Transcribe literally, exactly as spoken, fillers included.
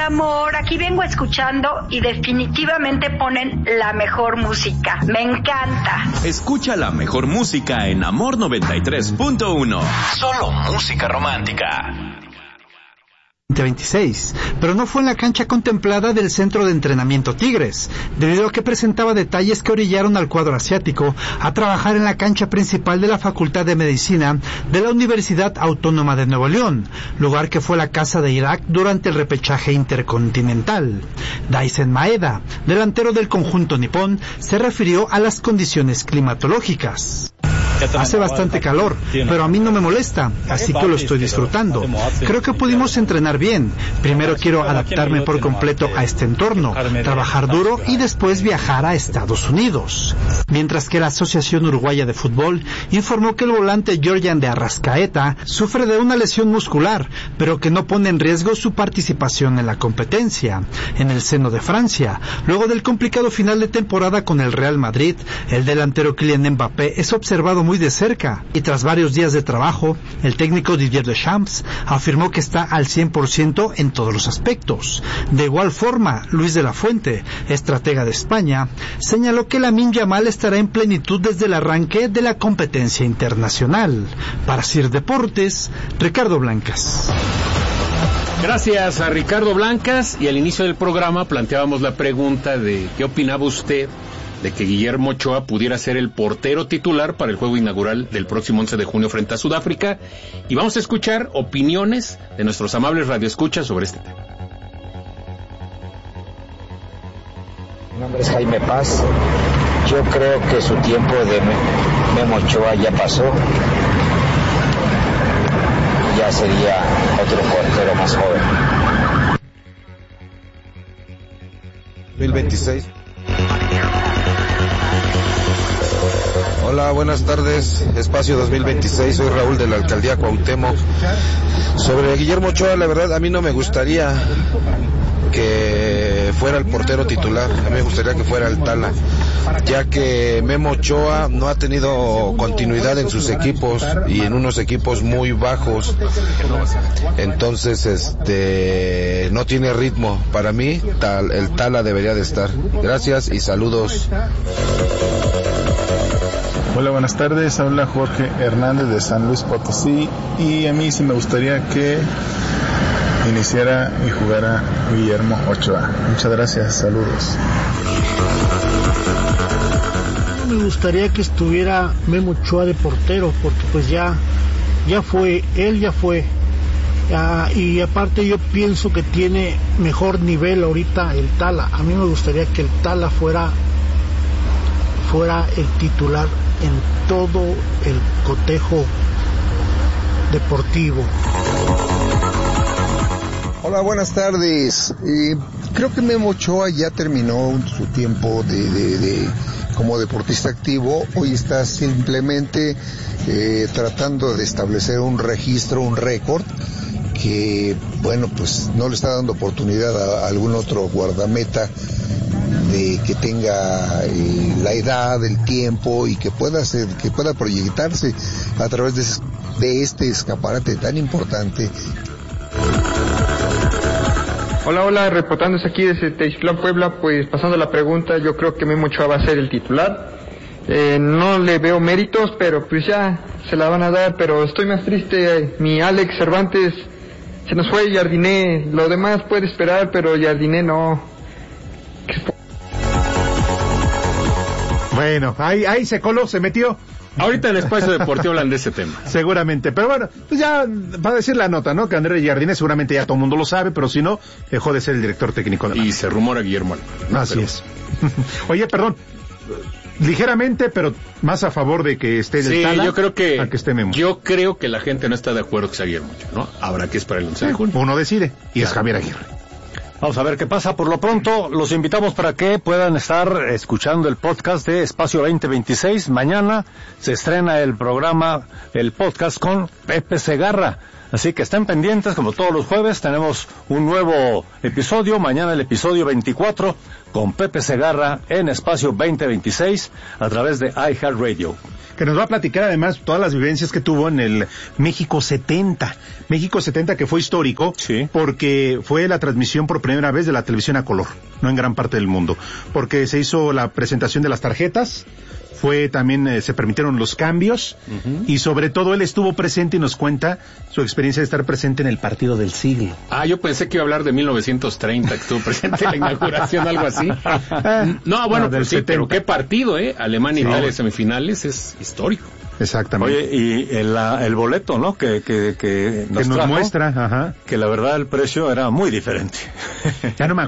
Hola amor, aquí vengo escuchando y definitivamente ponen la mejor música. Me encanta. Escucha la mejor música en Amor noventa y tres punto uno. Solo música romántica. veintiséis, pero no fue en la cancha contemplada del Centro de Entrenamiento Tigres, debido a que presentaba detalles que orillaron al cuadro asiático a trabajar en la cancha principal de la Facultad de Medicina de la Universidad Autónoma de Nuevo León, lugar que fue la casa de Irak durante el repechaje intercontinental. Daisen Maeda, delantero del conjunto nipón, se refirió a las condiciones climatológicas. Hace bastante calor, pero a mí no me molesta, así que lo estoy disfrutando. Creo que pudimos entrenar bien. Primero quiero adaptarme por completo a este entorno, trabajar duro y después viajar a Estados Unidos. Mientras que la Asociación Uruguaya de Fútbol informó que el volante Georgian de Arrascaeta sufre de una lesión muscular, pero que no pone en riesgo su participación en la competencia. En el seno de Francia, luego del complicado final de temporada con el Real Madrid, el delantero Kylian Mbappé es observado muy de cerca, y tras varios días de trabajo, el técnico Didier Deschamps afirmó que está al cien por ciento en todos los aspectos. De igual forma, Luis de la Fuente, estratega de España, señaló que Lamine Yamal estará en plenitud desde el arranque de la competencia internacional. Para Sir Deportes, Ricardo Blancas. Gracias a Ricardo Blancas, y al inicio del programa planteábamos la pregunta de ¿qué opinaba usted de que Guillermo Ochoa pudiera ser el portero titular para el juego inaugural del próximo once de junio frente a Sudáfrica? Y vamos a escuchar opiniones de nuestros amables radioescuchas sobre este tema. Mi nombre es Jaime Paz. Yo creo que su tiempo de Memo Ochoa ya pasó. Ya sería otro portero más joven. dos mil veintiséis. Hola, buenas tardes, Espacio dos mil veintiséis, soy Raúl de la Alcaldía Cuauhtémoc. Sobre Guillermo Ochoa, la verdad, a mí no me gustaría que fuera el portero titular, a mí me gustaría que fuera el Tala, ya que Memo Ochoa no ha tenido continuidad en sus equipos y en unos equipos muy bajos, entonces este no tiene ritmo. Para mí, tal, el Tala debería de estar. Gracias y saludos. Hola, buenas tardes, habla Jorge Hernández de San Luis Potosí, y a mí sí me gustaría que iniciara y jugara Guillermo Ochoa. Muchas gracias, saludos. Me gustaría que estuviera Memo Ochoa de portero, porque pues ya, ya fue, él ya fue, ah, y aparte yo pienso que tiene mejor nivel ahorita el Tala. A mí me gustaría que el Tala fuera, fuera el titular en todo el cotejo deportivo. Hola, buenas tardes. Eh, creo que Memo Ochoa ya terminó su tiempo de, de, de como deportista activo. Hoy está simplemente eh, tratando de establecer un registro, un récord, que, bueno, pues no le está dando oportunidad a, a algún otro guardameta de que tenga eh, la edad, el tiempo, y que pueda hacer, que pueda proyectarse a través de, de este escaparate tan importante. Hola, hola, reportándose aquí desde Teixutlán, Puebla. Pues pasando la pregunta, yo creo que Memo Ochoa va a ser el titular. Eh, no le veo méritos, pero pues ya se la van a dar. Pero estoy más triste, mi Alex Cervantes se nos fue, Jardiné. Lo demás puede esperar, pero Jardiné no. Bueno, ahí, ahí se coló, se metió. Ahorita en el Espacio Deportivo hablan de ese tema. Seguramente, pero bueno, pues ya va a decir la nota, ¿no? Que Andrés Jardine seguramente ya todo el mundo lo sabe, pero si no, dejó de ser el director técnico de la Y se rumora Guillermo Almada. Así pero... es. Oye, perdón, ligeramente, pero más a favor de que esté sí, el Tala, yo creo que, a que esté Memo. Yo creo que la gente no está de acuerdo que sea Guillermo, ¿no? Habrá que esperar el once de junio. Uno decide, y claro. Es Javier Aguirre. Vamos a ver qué pasa. Por lo pronto, los invitamos para que puedan estar escuchando el podcast de Espacio veinte veintiséis. Mañana se estrena el programa, el podcast con Pepe Segarra. Así que estén pendientes, como todos los jueves, tenemos un nuevo episodio. Mañana el episodio veinticuatro con Pepe Segarra en Espacio veinte veintiséis a través de iHeartRadio. que nos va a platicar además todas las vivencias que tuvo en el México setenta. México setenta que fue histórico, sí, porque fue la transmisión por primera vez de la televisión a color, no en gran parte del mundo, porque se hizo la presentación de las tarjetas, fue también, eh, se permitieron los cambios, uh-huh. y sobre todo él estuvo presente y nos cuenta su experiencia de estar presente en el partido del siglo. Ah, yo pensé que iba a hablar de mil novecientos treinta, que estuvo presente en la inauguración, algo así. No, bueno, no, pues sí, pero qué partido, ¿eh? Alemania-Italia sí. Semifinales es histórico. Exactamente. Oye, y el, el boleto, ¿no? Que, que, que nos, que nos trajo, muestra, ajá. Que la verdad el precio era muy diferente. Ya no me